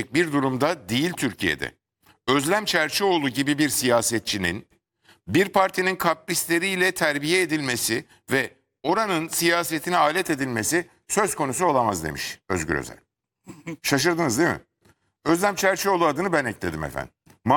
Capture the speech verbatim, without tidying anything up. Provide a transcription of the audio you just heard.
bir durumda değil Türkiye'de. Özlem Çerçioğlu gibi bir siyasetçinin bir partinin kaprisleriyle terbiye edilmesi ve oranın siyasetine alet edilmesi söz konusu olamaz demiş Özgür Özel. Şaşırdınız değil mi? Özlem Çerçioğlu adını ben ekledim efendim.